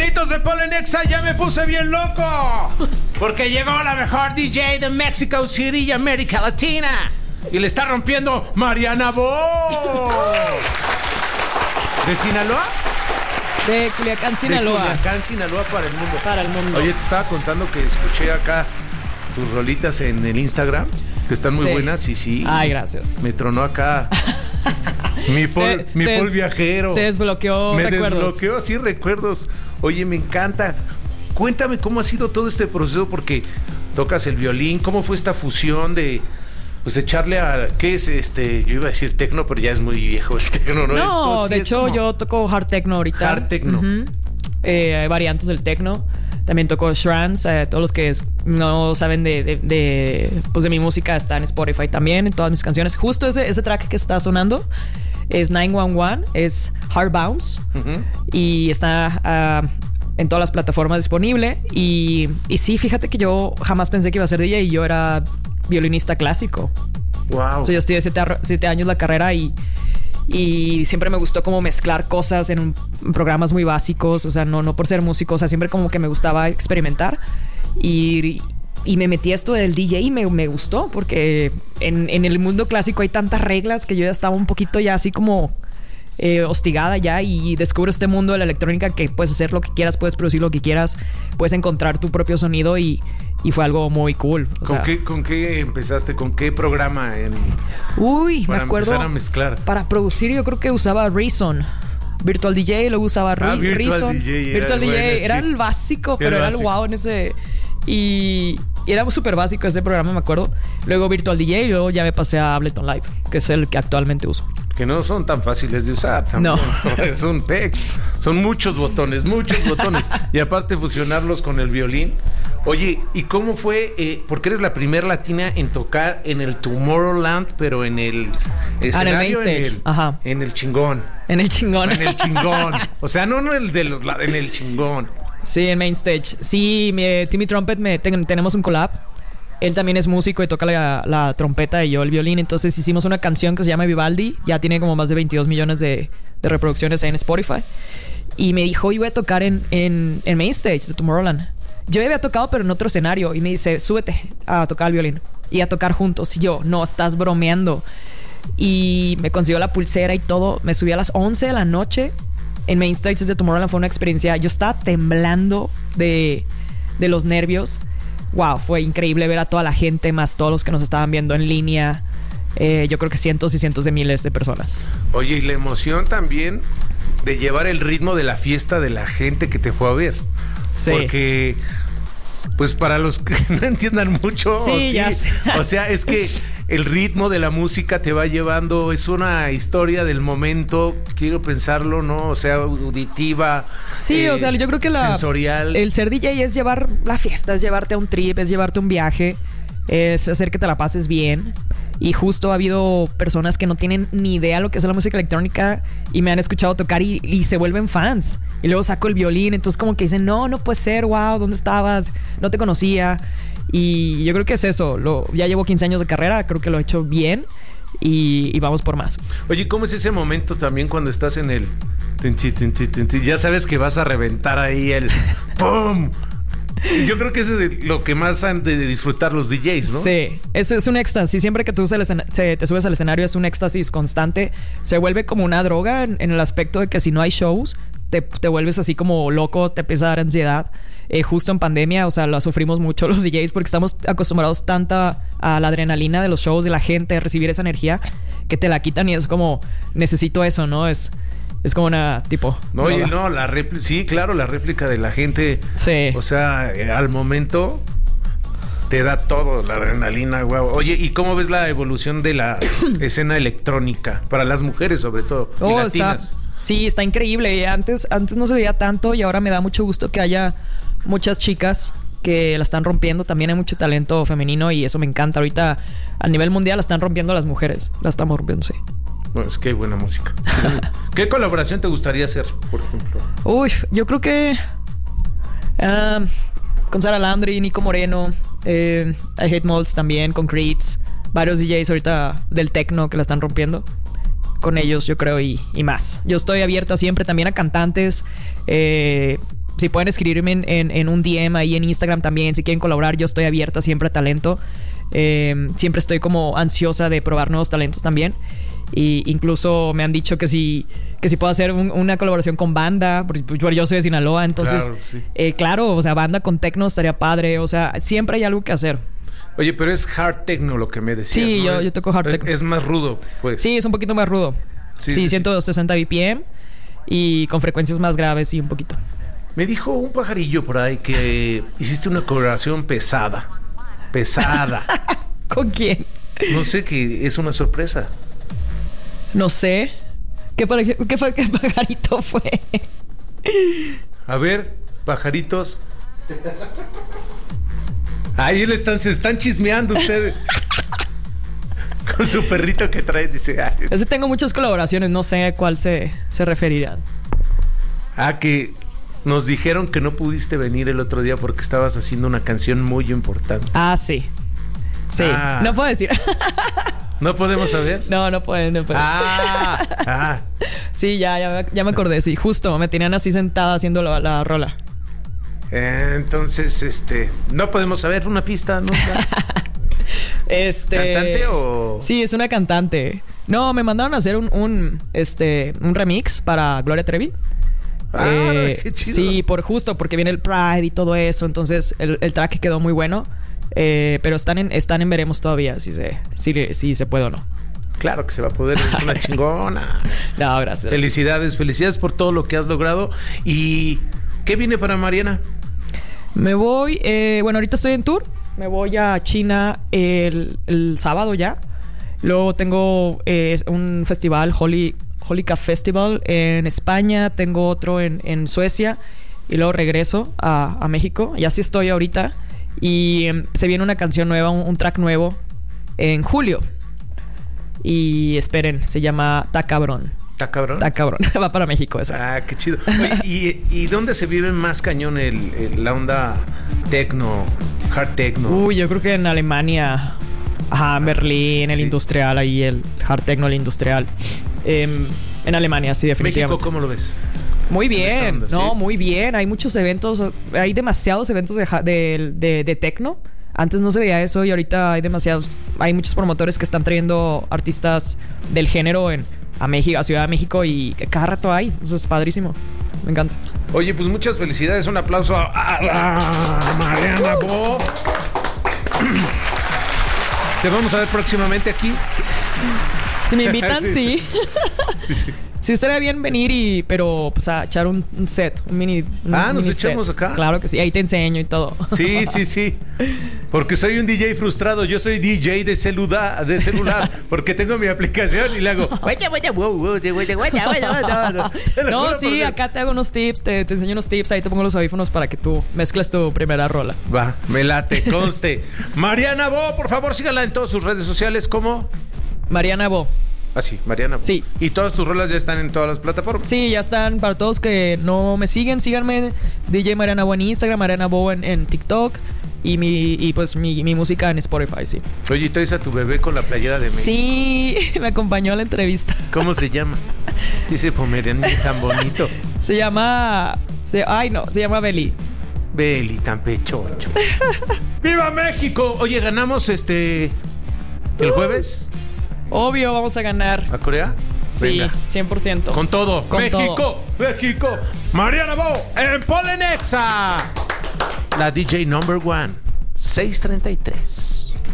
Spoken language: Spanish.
Hermanitos de Polenexa, ya me puse bien loco. Porque llegó la mejor DJ de Mexico City y América Latina. Y le está rompiendo Mariana Bo. ¿De Sinaloa? De Culiacán, Sinaloa. De Culiacán, Sinaloa para el mundo. Para el mundo. Oye, te estaba contando que escuché acá tus rolitas en el Instagram, que están muy buenas, y sí. Ay, gracias. Me tronó acá mi Paul viajero. Te desbloqueó recuerdos. Me desbloqueó, sí, recuerdos. Oye, me encanta. Cuéntame cómo ha sido todo este proceso, porque tocas el violín. ¿Cómo fue esta fusión de, pues, echarle a... ¿Qué es yo iba a decir tecno, pero ya es muy viejo el tecno, ¿no? No, esto, de hecho, como... yo toco hard techno ahorita. Hard techno. Hay variantes del techno. También toco trance. Todos los que no saben de mi música está en Spotify también, en todas mis canciones. Justo ese track que está sonando es 911, es Hard Bounce. Y está en todas las plataformas disponible. Y sí, fíjate que yo jamás pensé que iba a ser DJ y yo era violinista clásico. Wow. Yo estudié 7 años la carrera y siempre me gustó como mezclar cosas en programas muy básicos, o sea, no por ser músico, o sea, siempre como que me gustaba experimentar y me metí a esto del DJ y me gustó porque en el mundo clásico hay tantas reglas que yo ya estaba un poquito ya así como hostigada ya, y descubro este mundo de la electrónica que puedes hacer lo que quieras, puedes producir lo que quieras, puedes encontrar tu propio sonido y fue algo muy cool. ¿Con qué empezaste? ¿Con qué programa? Me acuerdo. Empezar a mezclar. Para producir yo creo que usaba Reason. Virtual DJ, luego usaba Reason. Virtual DJ era el básico, pero era el wow en ese... Y era súper básico ese programa, me acuerdo. Luego Virtual DJ y luego ya me pasé a Ableton Live, que es el que actualmente uso. Que no son tan fáciles de usar también. No. Es un text. Son muchos botones. Y aparte fusionarlos con el violín. Oye, ¿y cómo fue? Porque eres la primera latina en tocar en el Tomorrowland, pero en el escenario, en el main stage. En el chingón. En el chingón. O sea, no en el de los en el chingón. Sí, en main stage. Sí, Timmy Trumpet, tenemos un collab. Él también es músico y toca la trompeta y yo el violín. Entonces hicimos una canción que se llama Vivaldi. Ya tiene como más de 22 millones de reproducciones ahí en Spotify. Y me dijo, yo voy a tocar en main stage de Tomorrowland. Yo ya había tocado, pero en otro escenario. Y me dice, súbete a tocar el violín y a tocar juntos. Y yo, no, estás bromeando. Y me consiguió la pulsera y todo. Me subí a las 11 de la noche en main stage de Tomorrowland. Fue una experiencia. Yo estaba temblando de los nervios. Wow, fue increíble ver a toda la gente, más todos los que nos estaban viendo en línea. Yo creo que cientos y cientos de miles de personas. Oye, y la emoción también de llevar el ritmo de la fiesta de la gente que te fue a ver. Sí. Porque, pues, para los que no entiendan mucho, sí, ya sé. O sea, es que el ritmo de la música te va llevando, es una historia del momento, quiero pensarlo, ¿no? O sea, auditiva. Sí, o sea, yo creo que sensorial. El ser DJ es llevar la fiesta, es llevarte a un trip, es llevarte a un viaje, es hacer que te la pases bien. Y justo ha habido personas que no tienen ni idea lo que es la música electrónica y me han escuchado tocar y se vuelven fans. Y luego saco el violín, entonces como que dicen, no puede ser, wow, ¿dónde estabas? No te conocía. Y yo creo que es eso. Ya llevo 15 años de carrera, creo que lo he hecho bien y vamos por más. Oye, ¿cómo es ese momento también cuando estás en el... Ya sabes que vas a reventar ahí el... ¡Pum! Yo creo que eso es lo que más han de disfrutar los DJs, ¿no? Sí, eso es un éxtasis. Siempre que tú te subes al escenario es un éxtasis constante. Se vuelve como una droga en el aspecto de que si no hay shows, te vuelves así como loco, te empieza a dar ansiedad. Justo en pandemia, o sea, lo sufrimos mucho los DJs porque estamos acostumbrados tanto a la adrenalina de los shows, de la gente, a recibir esa energía, que te la quitan y es como, necesito eso, ¿no? Es como una tipo... No, oye, no, sí, claro, la réplica de la gente. Sí. O sea, al momento te da todo, la adrenalina, guau. Oye, ¿y cómo ves la evolución de la escena electrónica? Para las mujeres, sobre todo, y latinas. Está increíble. Antes no se veía tanto y ahora me da mucho gusto que haya muchas chicas que la están rompiendo. También hay mucho talento femenino y eso me encanta. Ahorita a nivel mundial la están rompiendo las mujeres. La estamos rompiendo, sí. Bueno, es que hay buena música. ¿Qué colaboración te gustaría hacer, por ejemplo? Uy, yo creo que con Sara Landry, Nico Moreno, I Hate Molds también, con Creeds, varios DJs ahorita del techno que la están rompiendo. Con ellos, yo creo, y más. Yo estoy abierta siempre también a cantantes. si pueden escribirme en un DM ahí en Instagram también, si quieren colaborar, yo estoy abierta siempre a talento. Siempre estoy como ansiosa de probar nuevos talentos también. Y incluso me han dicho que si puedo hacer una colaboración con banda, porque yo soy de Sinaloa, entonces Claro, sí. claro, o sea, banda con techno estaría padre, o sea, siempre hay algo que hacer. Oye, pero es hard techno lo que me decías, Sí, ¿no? yo toco hard techno. Es más rudo, pues. Sí, es un poquito más rudo. Sí, 160 BPM y con frecuencias más graves y un poquito. Me dijo un pajarillo por ahí que hiciste una colaboración pesada. Pesada. ¿Con quién? No sé, que es una sorpresa. No sé. ¿Qué pajarito fue? A ver, pajaritos. Ahí se están chismeando ustedes. Con su perrito que trae, dice. Ese tengo muchas colaboraciones, no sé a cuál se referirán. Que nos dijeron que no pudiste venir el otro día porque estabas haciendo una canción muy importante. Sí. Sí, no puedo decir. ¿No podemos saber? No pueden. Sí, ya me acordé, sí. Justo, me tenían así sentada haciendo la rola. Entonces, no podemos saber una pista, ¿no? ¿Cantante o...? Sí, es una cantante. No, me mandaron a hacer un remix para Gloria Trevi. Qué chido. Sí, porque viene el Pride y todo eso. Entonces, el track quedó muy bueno. Pero están en veremos todavía si se puede o no. Claro que se va a poder, es una chingona. No, gracias. Felicidades por todo lo que has logrado. ¿Y qué viene para Mariana? Me voy, ahorita estoy en tour. Me voy a China el sábado ya. Luego tengo un festival, Holika Festival en España. Tengo otro en Suecia. Y luego regreso a México. Y así estoy ahorita. Y se viene una canción nueva, un track nuevo en julio. Y esperen, se llama Ta Cabrón. ¿Está cabrón? Está cabrón. Va para México esa. Qué chido. Oye, ¿y dónde se vive más cañón la onda techno, hard techno? Yo creo que en Alemania. Berlín, el industrial, ahí el hard techno, el industrial. En Alemania, sí, definitivamente. ¿México cómo lo ves? Muy bien, onda, ¿sí? Muy bien. Hay muchos eventos, hay demasiados eventos de techno. Antes no se veía eso y ahorita hay muchos promotores que están trayendo artistas del género a México, a Ciudad de México, y cada rato hay. Eso es padrísimo. Me encanta. Oye, pues muchas felicidades. Un aplauso a Mariana Bo. Te vamos a ver próximamente aquí. Si me invitan, sí. Sí, estaría bien venir pero pues a echar un set, un mini. Nos echamos set. acá. Claro que sí, ahí te enseño y todo. Sí. Porque soy un DJ frustrado. Yo soy DJ de celular. Porque tengo mi aplicación y le hago. No, sí, acá te hago unos tips, te enseño unos tips. Ahí te pongo los audífonos para que tú mezcles tu primera rola. Va, me late, conste. Mariana Bo, por favor, síganla en todas sus redes sociales. ¿Cómo? Mariana Bo. Sí, Mariana Bo. Sí. ¿Y todas tus rolas ya están en todas las plataformas? Sí, ya están. Para todos que no me siguen, síganme. DJ Mariana Bo en Instagram, Mariana Bo en TikTok. Y pues mi música en Spotify, sí. Oye, ¿traes a tu bebé con la playera de México? Sí, me acompañó a la entrevista. ¿Cómo se llama? Dice Pomerania, tan bonito. Se llama Beli. Beli, tan pechocho. ¡Viva México! Oye, ¿ganamos el jueves? Obvio, vamos a ganar. ¿A Corea? Sí, venga. 100%. Con todo. Con México, todo. México. Mariana Bo en Polenexa. La DJ number one. 633.